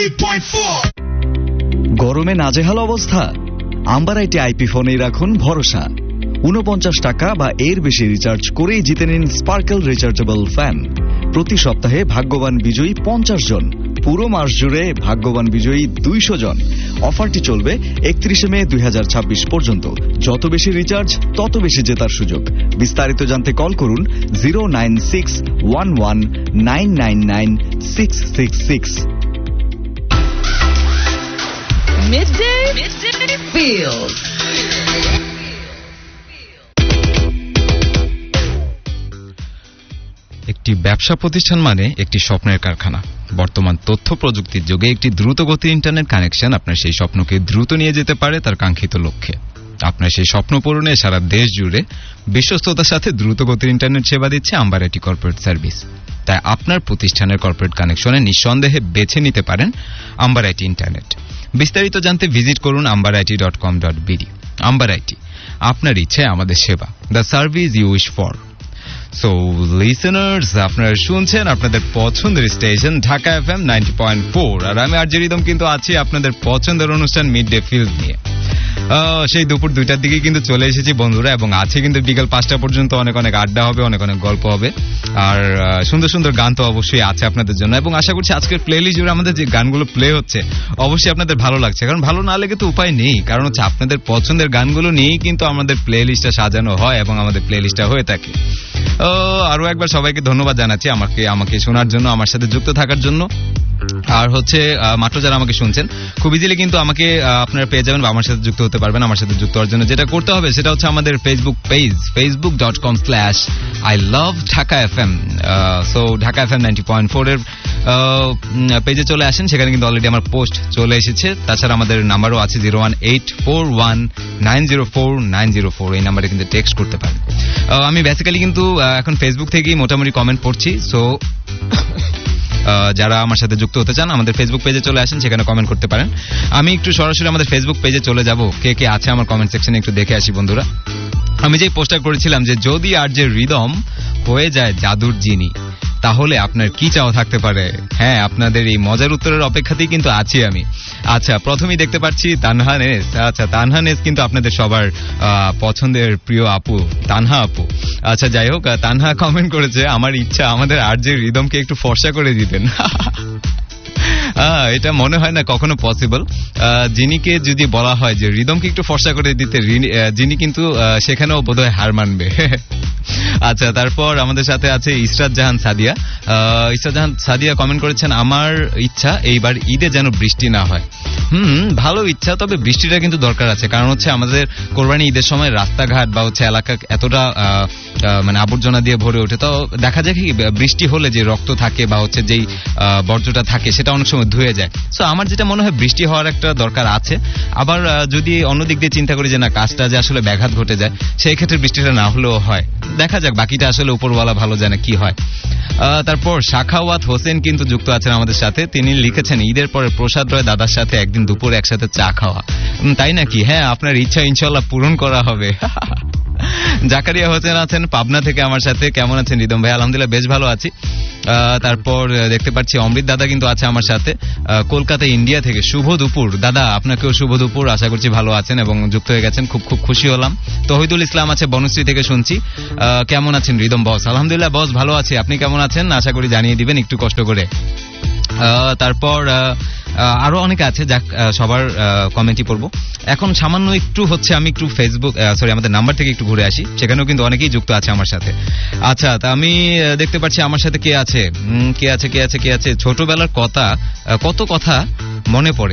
98.4 গরমে নাজেহাল অবস্থা? আম্বার আইটি আইপি ফোনেই রাখুন ভরসা। 49 টাকা বা এর বেশি রিচার্জ করেই জিতে নিন স্পার্কেল রিচার্জেবল ফ্যান। প্রতি সপ্তাহে ভাগ্যবান বিজয়ী 50 জন, পুরো মাস জুড়ে ভাগ্যবান বিজয়ী 200 জন। অফারটি চলবে 31 মে 2026 পর্যন্ত। যত বেশি রিচার্জ তত বেশি জেতার সুযোগ। বিস্তারিত জানতে কল করুন 09611999666। Midday Field. একটি ব্যবসা প্রতিষ্ঠান মানে একটি স্বপ্নের কারখানা। বর্তমান তথ্য প্রযুক্তির যুগে একটি দ্রুতগতির ইন্টারনেট কানেকশন আপনার সেই স্বপ্নকে দ্রুত নিয়ে যেতে পারে তার কাঙ্ক্ষিত লক্ষ্যে। আপনার সেই স্বপ্ন পূরণে সারা দেশ জুড়ে বিশ্বস্ততার সাথে দ্রুতগতির ইন্টারনেট সেবা দিচ্ছে আম্বার আইটি কর্পোরেট সার্ভিস। তাই আপনার প্রতিষ্ঠানের কর্পোরেট কানেকশনে নিঃসন্দেহে বেছে নিতে পারেন আম্বার আইটি ইন্টারনেট। বিস্তারিত জানতে ভিজিট করুন ambarit.com.bd। আম্বার আইটি, আপনার ইচ্ছে আমাদের সেবা, the service you wish for. So listeners, আপনারা শুনছেন আপনাদের পছন্দের স্টেশন ঢাকা FM 90.4, আর আমি আরজে রিদম কিন্তু আছি আপনাদের পছন্দের অনুষ্ঠান মিড ডে ফিল্ড নিয়ে। সেই দুপুর 2টার দিকে কিন্তু চলে এসেছি বন্ধুরা, এবং আছে কিন্তু বিকাল 5টা পর্যন্ত অনেক অনেক আড্ডা হবে, অনেক অনেক গল্প হবে, আর সুন্দর সুন্দর গান তো অবশ্যই আছে আপনাদের জন্য। এবং আশা করছি আজকের প্লেলিস্ট জুড়ে আমাদের যে গানগুলো প্লে হচ্ছে অবশ্যই আপনাদের ভালো লাগছে, কারণ ভালো না লেগে তো উপায় নেই, কারণ হচ্ছে আপনাদের পছন্দের গানগুলো নিয়েই কিন্তু আমাদের প্লেলিস্টটা সাজানো হয় এবং আমাদের প্লেলিস্টটা হয়ে থাকে। আরো একবার সবাইকে ধন্যবাদ জানাচ্ছি আমাকে শোনার জন্য, আমার সাথে যুক্ত থাকার জন্য। আর হচ্ছে মাত্র যারা আমাকে শুনছেন, খুব ইজিলি কিন্তু আমাকে আপনারা পেয়ে যাবেন বা আমার সাথে যুক্ত হতে পারবেন। আমার সাথে যুক্ত হওয়ার জন্য যেটা করতে হবে সেটা হচ্ছে আমাদের Facebook page, facebook.com/iloveDhakaFM। So Dhaka FM 90.4 এর পেজে চলে আসেন, সেখানে কিন্তু অলরেডি আমার পোস্ট চলে এসেছে। তাছাড়া আমাদের নাম্বারও আছে 01841904904, এই নাম্বারে কিন্তু টেক্সট করতে পারেন। আমি বেসিক্যালি কিন্তু এখন ফেসবুক থেকেই মোটামুটি কমেন্ট পড়ছি। সো যারা আমার সাথে যুক্ত হতে চান আমাদের ফেসবুক পেজে চলে আসেন, সেখানে কমেন্ট করতে পারেন। আমি একটু সরাসরি আমাদের ফেসবুক পেজে চলে যাব, কে কে আছে আমার কমেন্ট সেকশনে একটু দেখে আসি বন্ধুরা। আমি যেই পোস্টার করেছিলাম যে যদি আরজে রিদম হয়ে যায় জাদুর জিনি, তাহলে আপনার কি চাওয়া থাকতে পারে? হ্যাঁ, আপনাদের এই মজার উত্তরের অপেক্ষাতেই কিন্তু আছি আমি। আচ্ছা, প্রথমেই দেখতে পাচ্ছি তানহা নেস। আচ্ছা, তানহা নেস কিন্তু আপনাদের সবার পছন্দের প্রিয় আপু, তানহা আপু। আচ্ছা, যাই হোক, তানহা কমেন্ট করেছে আমার ইচ্ছা আমাদের আরজে রিদমকে একটু ফর্সা করে দিতেন। এটা মনে হয় না কখনো পসিবল। জিনিকে যদি বলা হয় যে রিদমকে একটু ফর্সা করে দিতে, জিনি কিন্তু সেখানেও বোধহয় হার মানবে। আচ্ছা, তারপর আমাদের সাথে আছে ইসরাত জাহান সাদিয়া। ইসরাত জাহান সাদিয়া কমেন্ট করেছেন আমার ইচ্ছা এইবার ঈদে যেন বৃষ্টি না হয়। ভালো ইচ্ছা, তবে বৃষ্টিটা কিন্তু দরকার আছে, কারণ হচ্ছে আমাদের কোরবানি ঈদের সময় রাস্তাঘাট বা হচ্ছে এলাকা এতটা মানে আবর্জনা দিয়ে ভরে ওঠে। তো দেখা যায় কি বৃষ্টি হলে যে রক্ত থাকে বা হচ্ছে যেই বর্জ্যটা থাকে সেটা অনেক সময় ধুয়ে যায়। সো আমার যেটা মনে হয় বৃষ্টি হওয়ার একটা দরকার আছে। আবার যদি অন্যদিক দিয়ে চিন্তা করি যে না, কাজটা যে আসলে ব্যাঘাত ঘটে যায়, সেই ক্ষেত্রে বৃষ্টিটা না হলেও হয়। দেখা যাক, বাকিটা আসলে উপরওয়ালা ভালো জানে কি হয়। তারপর শাখাওয়াত হোসেন কিন্তু যুক্ত আছেন আমাদের সাথে। তিনি লিখেছেন ঈদের পরে প্রসাদ রয় দাদার সাথে একদিন দুপুরে একসাথে চা খাওয়া। তাই নাকি? হ্যাঁ, আপনার ইচ্ছা ইনশাল্লাহ পূরণ করা হবে। জাকারিয়া হোসেন আছেন পাবনা থেকে আমার সাথে। কেমন আছেন রিদম ভাই? আলহামদুলিল্লাহ বেশ ভালো আছি। তারপর দেখতে পাচ্ছি অমৃত দাদা কিন্তু আছে আমার সাথে কলকাতা ইন্ডিয়া থেকে। শুভ দুপুর দাদা, আপনাকেও শুভ দুপুর। আশা করছি ভালো আছেন এবং যুক্ত হয়ে গেছেন, খুব খুব খুশি হলাম। তহিদুল ইসলাম আছে বনশ্রী থেকে শুনছি। কেমন আছেন রিদম বস? আলহামদুলিল্লাহ বস ভালো আছি, আপনি কেমন আছেন? আশা করি জানিয়ে দিবেন একটু কষ্ট করে। তারপর আরো অনেকে আছে, যাক সবার কমেন্টই পড়বো। এখন সামান্য একটু হচ্ছে আমি একটু ফেসবুক আমাদের নাম্বার থেকে একটু ঘুরে আসি, সেখানেও কিন্তু অনেকেই যুক্ত আছে আমার সাথে। আচ্ছা, তা আমি দেখতে পাচ্ছি আমার সাথে কে আছে। ছোটবেলার কত কথা মনে পড়ে,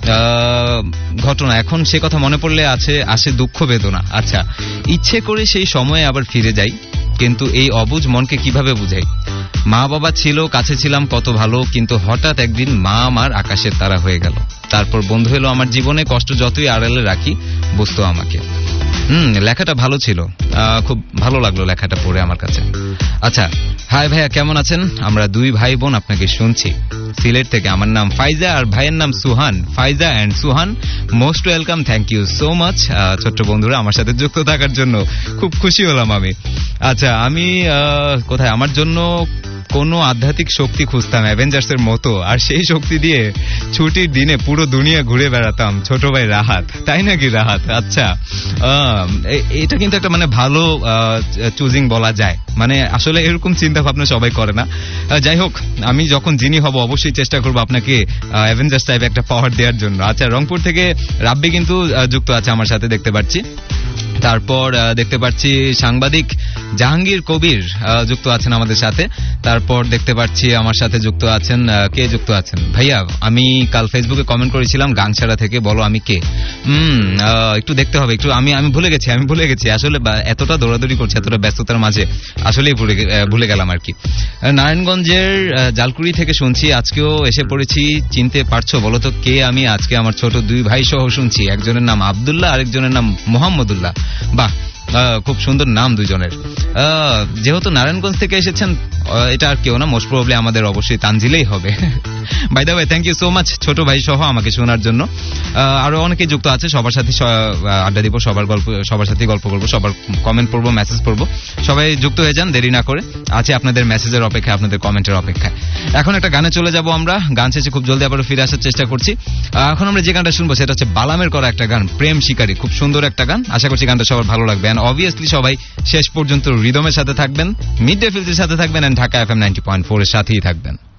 ঘটনা এখন সে কথা মনে পড়লে আসে দুঃখ বেদনা। আচ্ছা, ইচ্ছে করে সেই সময়ে আবার ফিরে যাই, কিন্তু এই অবুঝ মনকে কিভাবে বুঝাই? মা বাবা ছিল, কাছে ছিলাম কত ভালো, কিন্তু হঠাৎ একদিন মা আমার আকাশের তারা হয়ে গেল। তারপর বন্ধু এলো আমার জীবনে, কষ্ট যতই আড়ালে রাখি বুঝতো আমাকে। লেখাটা ভালো ছিল, খুব ভালো লাগলো লেখাটা পড়ে আমার কাছে। আচ্ছা, হাই ভাইয়া কেমন আছেন? আমরা দুই ভাই বোন আপনাকে শুনছি সিলেট থেকে। আমার নাম ফাইজা আর ভাইয়ের নাম সুহান। ফাইজা এন্ড সুহান, most welcome, thank you so much ছোট্ট বন্ধুরা আমার সাথে যুক্ত থাকার জন্য, খুব খুশি হলাম আমি। আচ্ছা, আমি কোথায় আমার জন্য কোনো আধ্যাত্মিক শক্তি খুঁজতাম অ্যাভেঞ্জার্সের মতো, আর সেই শক্তি দিয়ে ছুটির দিনে পুরো দুনিয়া ঘুরে বেড়াতাম। ছোট ভাই রাহাত। তাই নাকি রাহাত? আচ্ছা, এটা কিন্তু একটা মানে ভালো চুজিং বলা যায়। মানে আসলে এরকম চিন্তা ভাবনা সবাই করে না। যাই হোক, আমি যখন যিনি হব অবশ্যই চেষ্টা করবো আপনাকে অ্যাভেঞ্জার্স টাইপ একটা পাওয়ার দেওয়ার জন্য। আচ্ছা, রংপুর থেকে রাব্বি কিন্তু যুক্ত আছে আমার সাথে, দেখতে পাচ্ছি। তারপর দেখতে পাচ্ছি সাংবাদিক জাহাঙ্গীর কবির যুক্ত আছেন আমাদের সাথে। তারপর দেখতে পাচ্ছি আমার সাথে যুক্ত আছেন, কে যুক্ত আছেন? ভাইয়া, আমি কাল ফেসবুকে কমেন্ট করেছিলাম গাংছাড়া থেকে, বলো আমি কে? একটু দেখতে হবে, একটু আমি ভুলে গেছি আসলে, এতটা দৌড়াদৌড়ি করছে, এতটা ব্যস্ততার মাঝে আসলেই ভুলে গেলাম আর কি। নারায়ণগঞ্জের জালকুড়ি থেকে শুনছি, আজকেও এসে পড়েছি। চিনতে পারছো বলো তো কে আমি? আজকে আমার ছোট 2 ভাই সহ শুনছি, একজনের নাম আব্দুল্লাহ, আরেকজনের নাম মোহাম্মদুল্লাহ। বাহ, খুব সুন্দর নাম দুজনের। যেহেতু নারায়ণগঞ্জ থেকে এসেছেন, এটা আর কেউ না, মোস্ট প্রবাবলি আমাদের অবশ্যই তানজিলেই হবে। By the way, thank you so much ছোট ভাই সহ আমাকে শোনার জন্য। আরো অনেকেই যুক্ত আছে, সবার সাথে আড্ডা দিব, সবার সাথে গল্প করবো, সবার কমেন্ট পড়বো, মেসেজ পড়বো। সবাই যুক্ত হয়ে যান, দেরি না করে। আছে আপনাদের মেসেজের অপেক্ষায়, আপনাদের কমেন্টের অপেক্ষায়। এখন একটা গানে চলে যাব আমরা। গান শেষে খুব জলদি আবারও ফিরে আসার চেষ্টা করছি। এখন আমরা যে গানটা শুনবো সেটা হচ্ছে বালামের করা একটা গান, প্রেম শিকারী। খুব সুন্দর একটা গান, আশা করছি গানটা সবার ভালো লাগবে। এন্ড অবভিয়াসলি সবাই শেষ পর্যন্ত রিদমের সাথে থাকবেন, মিড ডে ফিল্ডের সাথে থাকবেন, এন্ড ঢাকা FM 90.4 এর সাথেই থাকবেন।